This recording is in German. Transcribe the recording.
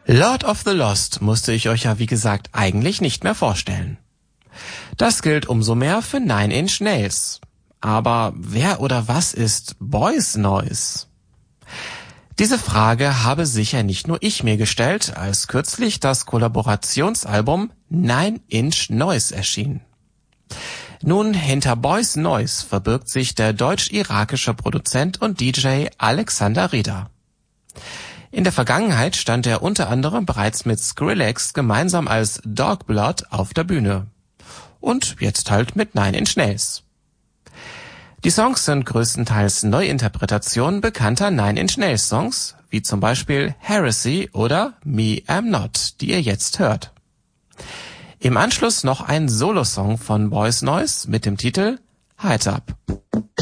Lord of the Lost musste ich euch ja wie gesagt eigentlich nicht mehr vorstellen. Das gilt umso mehr für Nine Inch Nails. Aber wer oder was ist Boys Noize? Diese Frage habe sicher nicht nur ich mir gestellt, als kürzlich das Kollaborationsalbum Nine Inch Noise erschien. Nun, hinter Boys Noize verbirgt sich der deutsch-irakische Produzent und DJ Alexander Reda. In der Vergangenheit stand er unter anderem bereits mit Skrillex gemeinsam als Dog Blood auf der Bühne. Und jetzt halt mit Nine Inch Nails. Die Songs sind größtenteils Neuinterpretationen bekannter Nine Inch Nails Songs, wie zum Beispiel Heresy oder Me Am Not, die ihr jetzt hört. Im Anschluss noch ein Solosong von Boys Noize mit dem Titel Height Up.